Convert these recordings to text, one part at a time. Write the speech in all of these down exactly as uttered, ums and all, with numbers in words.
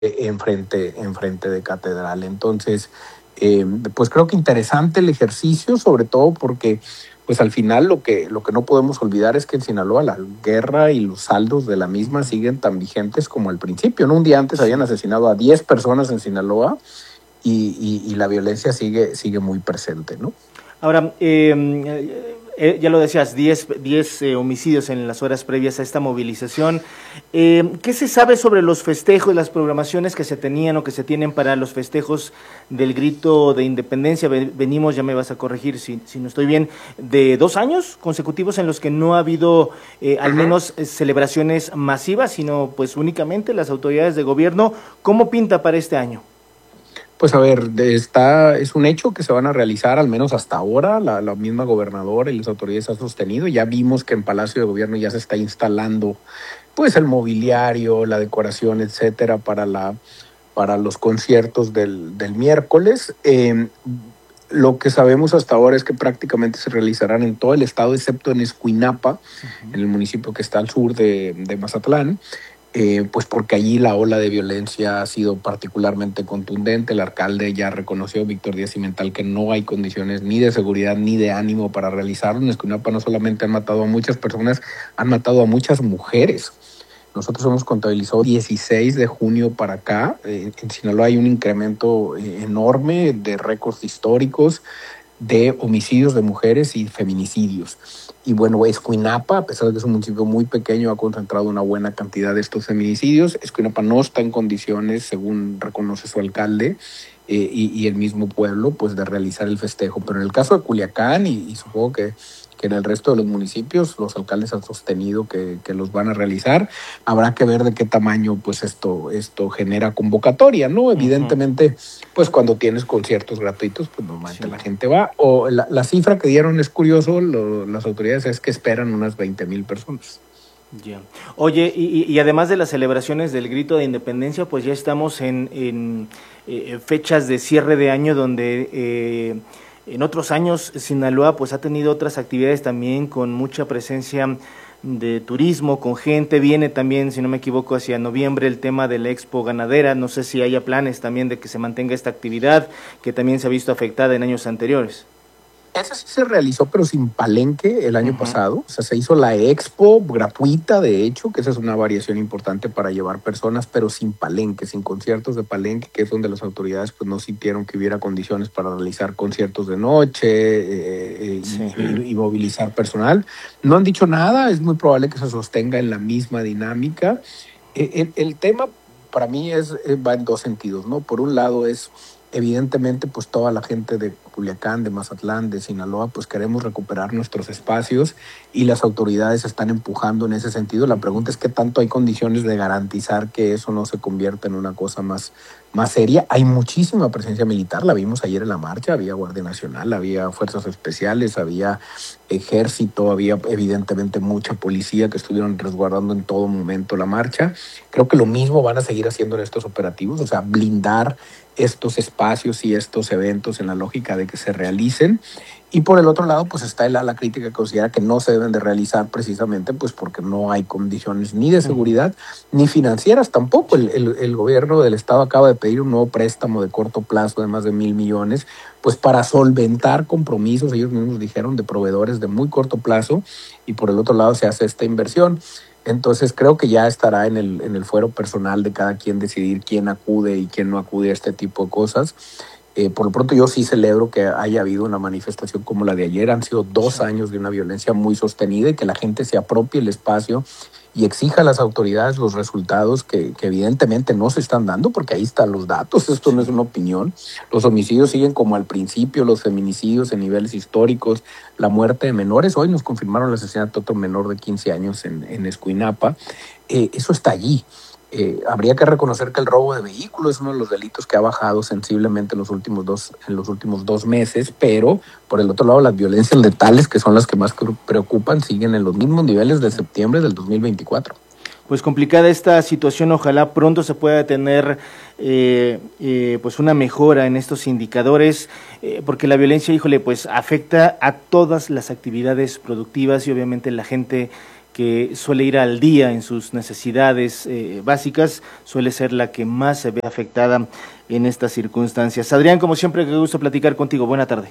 enfrente, enfrente de Catedral. Entonces, eh, pues creo que interesante el ejercicio, sobre todo porque pues al final lo que, lo que no podemos olvidar es que en Sinaloa la guerra y los saldos de la misma siguen tan vigentes como al principio, ¿no? Un día antes habían asesinado a diez personas en Sinaloa y, y, y la violencia sigue, sigue muy presente, ¿no? Ahora, eh, eh, ya lo decías, diez eh, homicidios en las horas previas a esta movilización. Eh, ¿Qué se sabe sobre los festejos, las programaciones que se tenían o que se tienen para los festejos del grito de independencia? Venimos, ya me vas a corregir si, si no estoy bien, de dos años consecutivos en los que no ha habido eh, al menos eh, celebraciones masivas, sino pues únicamente las autoridades de gobierno. ¿Cómo pinta para este año? Pues a ver, está, es un hecho que se van a realizar, al menos hasta ahora, la, la misma gobernadora y las autoridades han sostenido. Ya vimos que en Palacio de Gobierno ya se está instalando pues el mobiliario, la decoración, etcétera, para, la, para los conciertos del, del miércoles. Eh, lo que sabemos hasta ahora es que prácticamente se realizarán en todo el estado, excepto en Escuinapa, uh-huh. en el municipio que está al sur de, de Mazatlán. Eh, pues porque allí la ola de violencia ha sido particularmente contundente. El alcalde ya reconoció, Víctor Díaz Cimental, que no hay condiciones ni de seguridad ni de ánimo para realizarlo. En Escuinapa no solamente han matado a muchas personas, han matado a muchas mujeres. Nosotros hemos contabilizado dieciséis de junio para acá. Eh, en Sinaloa hay un incremento eh, enorme de récords históricos de homicidios de mujeres y feminicidios. Y bueno, Escuinapa, a pesar de que es un municipio muy pequeño, ha concentrado una buena cantidad de estos feminicidios. Escuinapa no está en condiciones, según reconoce su alcalde eh, y, y el mismo pueblo, pues de realizar el festejo. Pero en el caso de Culiacán, y, y supongo que, que en el resto de los municipios, los alcaldes han sostenido que, que los van a realizar. Habrá que ver de qué tamaño pues esto, esto genera convocatoria, ¿no? Evidentemente, uh-huh. pues cuando tienes conciertos gratuitos, pues normalmente sí. la gente va. O la, la cifra que dieron es curioso, lo, las autoridades es que esperan unas veinte mil personas. Ya. Oye, y, y además de las celebraciones del grito de independencia, pues ya estamos en, en eh, fechas de cierre de año donde eh, en otros años Sinaloa pues ha tenido otras actividades también con mucha presencia de turismo, con gente. Viene también, si no me equivoco, hacia noviembre el tema de la Expo Ganadera. No sé si haya planes también de que se mantenga esta actividad que también se ha visto afectada en años anteriores. Esa sí se realizó, pero sin palenque el año uh-huh. pasado. O sea, se hizo la expo gratuita, de hecho, que esa es una variación importante para llevar personas, pero sin palenque, sin conciertos de palenque, que es donde las autoridades pues no sintieron que hubiera condiciones para realizar conciertos de noche eh, sí. y, y, y movilizar personal. No han dicho nada, es muy probable que se sostenga en la misma dinámica. Eh, el, el tema para mí es va en dos sentidos, ¿no? Por un lado es evidentemente, pues toda la gente de Culiacán, de Mazatlán, de Sinaloa, pues queremos recuperar nuestros espacios y las autoridades están empujando en ese sentido. La pregunta es qué tanto hay condiciones de garantizar que eso no se convierta en una cosa más, más seria. Hay muchísima presencia militar, la vimos ayer en la marcha, había Guardia Nacional, había fuerzas especiales, había ejército, había evidentemente mucha policía que estuvieron resguardando en todo momento la marcha. Creo que lo mismo van a seguir haciendo en estos operativos, o sea, blindar estos espacios y estos eventos en la lógica de que se realicen. Y por el otro lado, pues está la, la crítica que considera que no se deben de realizar precisamente pues porque no hay condiciones ni de seguridad ni financieras tampoco. El, el, el gobierno del estado acaba de pedir un nuevo préstamo de corto plazo de más de mil millones pues para solventar compromisos, ellos mismos dijeron, de proveedores de muy corto plazo, y por el otro lado se hace esta inversión. Entonces creo que ya estará en el, en el fuero personal de cada quien decidir quién acude y quién no acude a este tipo de cosas. Eh, por lo pronto yo sí celebro que haya habido una manifestación como la de ayer. Han sido dos sí. años de una violencia muy sostenida y que la gente se apropie el espacio y exija a las autoridades los resultados que, que evidentemente no se están dando, porque ahí están los datos, esto no es una opinión. Los homicidios siguen como al principio, los feminicidios en niveles históricos, la muerte de menores. Hoy nos confirmaron el asesinato de otro menor de quince años en, en Escuinapa. Eh, eso está allí. Eh, habría que reconocer que el robo de vehículos es uno de los delitos que ha bajado sensiblemente en los últimos dos, en los últimos dos meses, pero por el otro lado las violencias letales, que son las que más preocupan, siguen en los mismos niveles de septiembre del dos mil veinticuatro. Pues complicada esta situación, ojalá pronto se pueda tener eh, eh, pues una mejora en estos indicadores, eh, porque la violencia, híjole, pues afecta a todas las actividades productivas y obviamente la gente que que suele ir al día en sus necesidades eh, básicas, suele ser la que más se ve afectada en estas circunstancias. Adrián, como siempre, qué gusto platicar contigo. Buena tarde.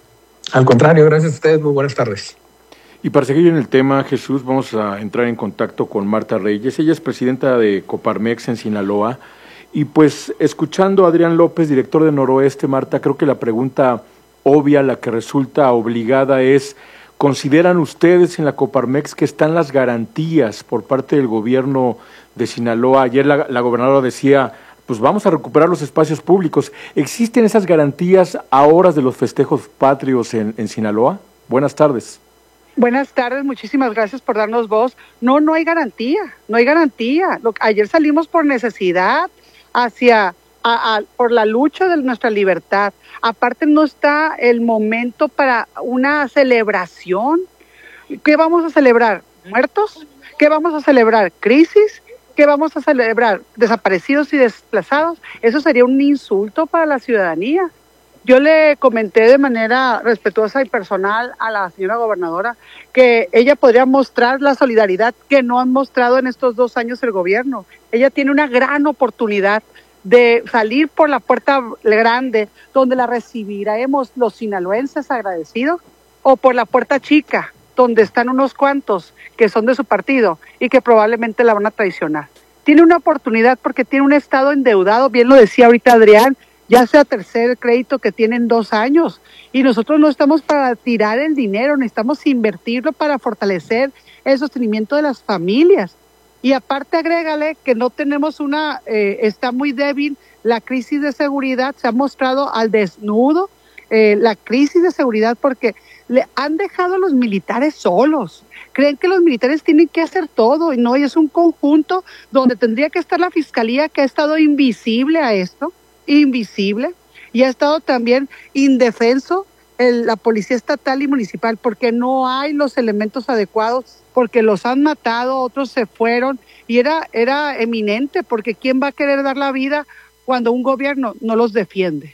Al contrario, gracias a ustedes. Muy buenas tardes. Y para seguir en el tema, Jesús, vamos a entrar en contacto con Marta Reyes. Ella es presidenta de Coparmex en Sinaloa. Y pues, escuchando a Adrián López, director de Noroeste, Marta, creo que la pregunta obvia, la que resulta obligada es, ¿consideran ustedes en la Coparmex que están las garantías por parte del gobierno de Sinaloa? Ayer la, la gobernadora decía, pues vamos a recuperar los espacios públicos. ¿Existen esas garantías a horas de los festejos patrios en, en Sinaloa? Buenas tardes. Buenas tardes, muchísimas gracias por darnos voz. No, no hay garantía, no hay garantía. Lo, ayer salimos por necesidad, hacia, a, a, por la lucha de nuestra libertad. Aparte no está el momento para una celebración. ¿Qué vamos a celebrar? ¿Muertos? ¿Qué vamos a celebrar? ¿Crisis? ¿Qué vamos a celebrar? ¿Desaparecidos y desplazados? Eso sería un insulto para la ciudadanía. Yo le comenté de manera respetuosa y personal a la señora gobernadora que ella podría mostrar la solidaridad que no han mostrado en estos dos años el gobierno. Ella tiene una gran oportunidad de salir por la puerta grande, donde la recibiremos los sinaloenses agradecidos, o por la puerta chica, donde están unos cuantos que son de su partido y que probablemente la van a traicionar. Tiene una oportunidad porque tiene un estado endeudado, bien lo decía ahorita Adrián, ya sea tercer crédito que tienen dos años, y nosotros no estamos para tirar el dinero, necesitamos invertirlo para fortalecer el sostenimiento de las familias. Y aparte agrégale que no tenemos una, eh, está muy débil la crisis de seguridad, se ha mostrado al desnudo eh, la crisis de seguridad porque le han dejado a los militares solos. Creen que los militares tienen que hacer todo, y no, y es un conjunto donde tendría que estar la fiscalía, que ha estado invisible a esto, invisible, y ha estado también indefenso el, la policía estatal y municipal, porque no hay los elementos adecuados, porque los han matado, otros se fueron, y era, era eminente, porque ¿quién va a querer dar la vida cuando un gobierno no los defiende?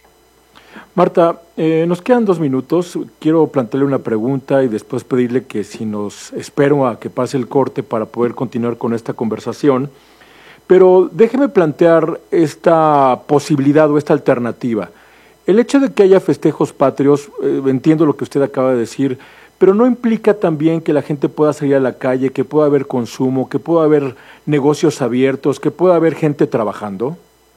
Marta, eh, nos quedan dos minutos. Quiero plantearle una pregunta y después pedirle que si nos espero a que pase el corte para poder continuar con esta conversación. Pero déjeme plantear esta posibilidad o esta alternativa. El hecho de que haya festejos patrios, eh, entiendo lo que usted acaba de decir, pero ¿no implica también que la gente pueda salir a la calle, que pueda haber consumo, que pueda haber negocios abiertos, que pueda haber gente trabajando?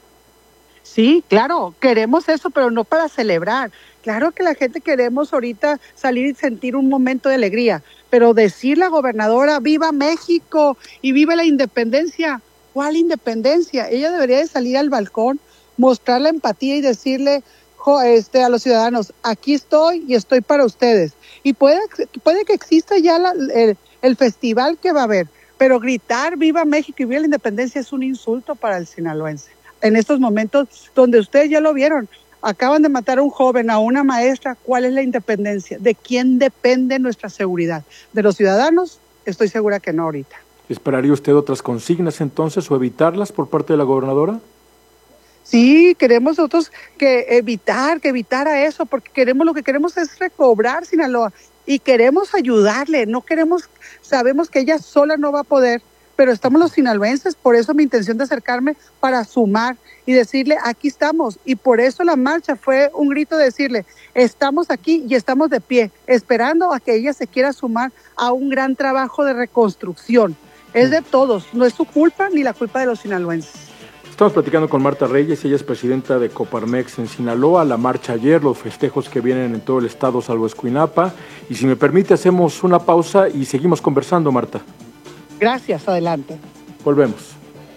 Sí, claro, queremos eso, pero no para celebrar. Claro que la gente queremos ahorita salir y sentir un momento de alegría, pero decir la gobernadora, ¡viva México y viva la independencia! ¿Cuál independencia? Ella debería de salir al balcón, mostrar la empatía y decirle jo, este, a los ciudadanos, aquí estoy y estoy para ustedes. Y puede, puede que exista ya la, el, el festival que va a haber, pero gritar ¡viva México y viva la independencia! Es un insulto para el sinaloense. En estos momentos donde ustedes ya lo vieron, acaban de matar a un joven, a una maestra, ¿cuál es la independencia? ¿De quién depende nuestra seguridad? ¿De los ciudadanos? Estoy segura que no ahorita. ¿Esperaría usted otras consignas entonces o evitarlas por parte de la gobernadora? Sí, queremos nosotros que evitar, que evitara eso, porque queremos, lo que queremos es recobrar Sinaloa y queremos ayudarle, no queremos, sabemos que ella sola no va a poder, pero estamos los sinaloenses, por eso mi intención de acercarme para sumar y decirle, aquí estamos, y por eso la marcha fue un grito de decirle, estamos aquí y estamos de pie, esperando a que ella se quiera sumar a un gran trabajo de reconstrucción. Es de todos, no es su culpa ni la culpa de los sinaloenses. Estamos platicando con Marta Reyes, ella es presidenta de Coparmex en Sinaloa, la marcha ayer, los festejos que vienen en todo el estado salvo Escuinapa, y si me permite hacemos una pausa y seguimos conversando, Marta. Gracias, adelante. Volvemos.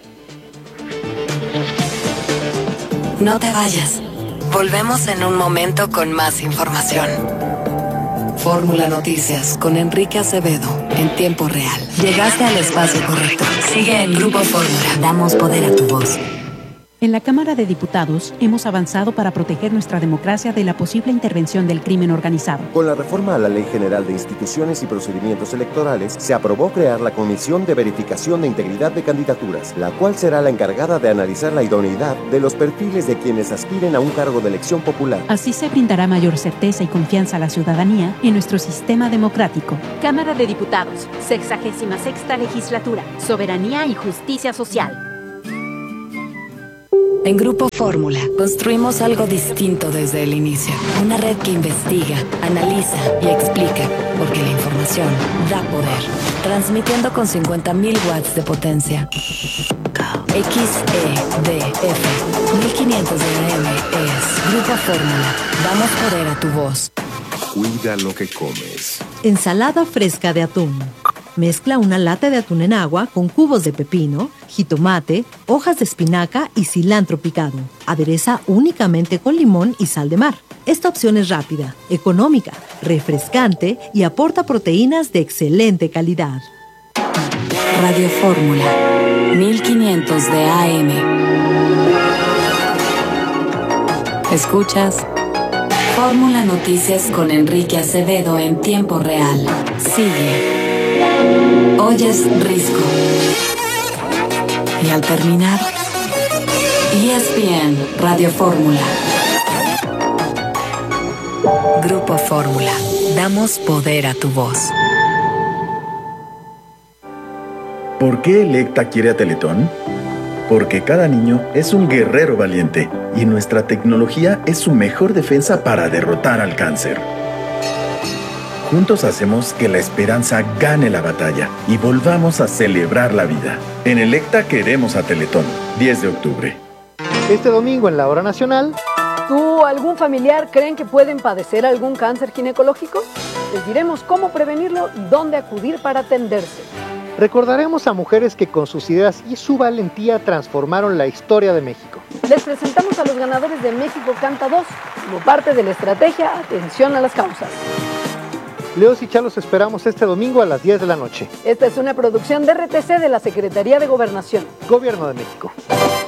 No te vayas. Volvemos en un momento con más información. Fórmula Noticias con Enrique Acevedo en tiempo real. Llegaste al espacio correcto. Sigue en Grupo Fórmula. Damos poder a tu voz. En la Cámara de Diputados hemos avanzado para proteger nuestra democracia de la posible intervención del crimen organizado. Con la reforma a la Ley General de Instituciones y Procedimientos Electorales, se aprobó crear la Comisión de Verificación de Integridad de Candidaturas, la cual será la encargada de analizar la idoneidad de los perfiles de quienes aspiren a un cargo de elección popular. Así se brindará mayor certeza y confianza a la ciudadanía en nuestro sistema democrático. Cámara de Diputados, sexagésima sexta legislatura, soberanía y justicia social. En Grupo Fórmula, construimos algo distinto desde el inicio. Una red que investiga, analiza y explica, porque la información da poder. Transmitiendo con cincuenta mil watts de potencia. X E D F mil quinientos de A M es Grupo Fórmula. Damos poder a tu voz. Cuida lo que comes. Ensalada fresca de atún. Mezcla una lata de atún en agua con cubos de pepino, jitomate, hojas de espinaca y cilantro picado. Adereza únicamente con limón y sal de mar. Esta opción es rápida, económica, refrescante y aporta proteínas de excelente calidad. Radio Fórmula, mil quinientos de A M. ¿Escuchas? Fórmula Noticias con Enrique Acevedo en tiempo real. Sigue. Oyes Risco. Y al terminar, E S P N Radio Fórmula. Grupo Fórmula. Damos poder a tu voz. ¿Por qué Electa quiere a Teletón? Porque cada niño es un guerrero valiente y nuestra tecnología es su mejor defensa para derrotar al cáncer. Juntos hacemos que la esperanza gane la batalla y volvamos a celebrar la vida. En Electa queremos a Teletón. diez de octubre. Este domingo en la Hora Nacional. ¿Tú o algún familiar creen que pueden padecer algún cáncer ginecológico? Les diremos cómo prevenirlo y dónde acudir para atenderse. Recordaremos a mujeres que con sus ideas y su valentía transformaron la historia de México. Les presentamos a los ganadores de México Canta dos como parte de la estrategia Atención a las Causas. Leos y Chá los esperamos este domingo a las diez de la noche. Esta es una producción de R T C de la Secretaría de Gobernación. Gobierno de México.